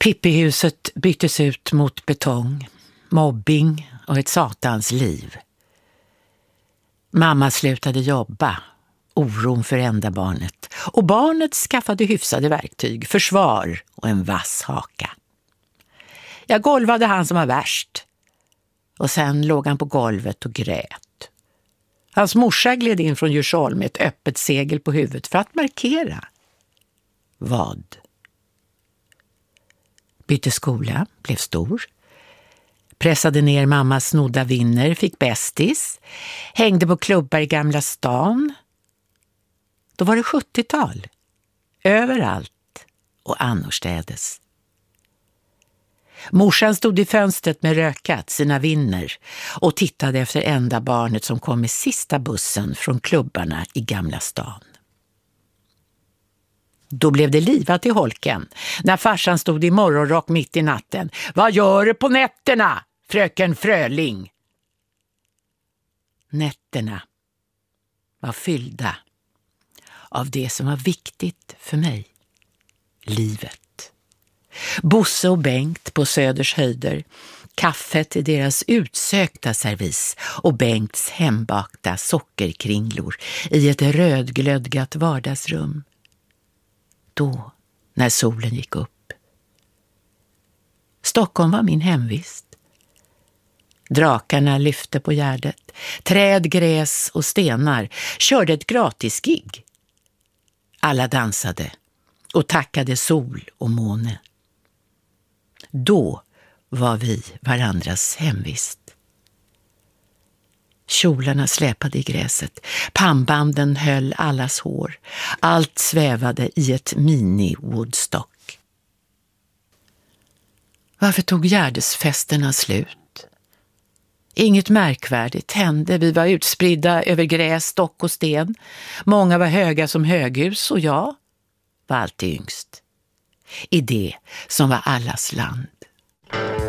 Pippihuset byttes ut mot betong, mobbing och ett satans liv. Mamma slutade jobba, oron för enda barnet. Och barnet skaffade hyfsade verktyg, försvar och en vass haka. Jag golvade han som var värst. Och sen låg han på golvet och grät. Hans morsa gled in från Djursholm med ett öppet segel på huvudet för att markera. Vad? Bytte skola, blev stor. Pressade ner mammas snodda vinner, fick bästis. Hängde på klubbar i Gamla stan. Då var det 70-tal. Överallt och annorstädes. Morsan stod i fönstret med rökat sina vinner och tittade efter enda barnet som kom med sista bussen från klubbarna i Gamla stan. Då blev det livat i holken när farsan stod i morgonrock mitt i natten. Vad gör du på nätterna, fröken Fröling? Nätterna var fyllda av det som var viktigt för mig. Livet. Bosse och Bengt på Söders höjder. Kaffet i deras utsökta servis och Bengts hembakta sockerkringlor i ett rödglödgat vardagsrum. Då, när solen gick upp. Stockholm var min hemvist. Drakarna lyfte på gärdet. Träd, gräs och stenar körde ett gratisgig. Alla dansade och tackade sol och måne. Då var vi varandras hemvist. Kjolarna släpade i gräset. Pannbanden höll allas hår. Allt svävade i ett mini-Woodstock. Varför tog Gärdesfesterna slut? Inget märkvärdigt hände. Vi var utspridda över gräs, stock och sten. Många var höga som höghus och jag var alltid yngst. I det som var allas land.